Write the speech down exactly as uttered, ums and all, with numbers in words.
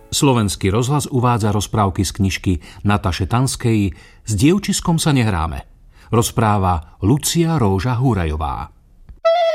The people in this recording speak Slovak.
Slovenský rozhlas uvádza rozprávky z knižky Nataše Tanskej S dievčiskom sa nehráme. Rozpráva Lucia Róža Húrajová.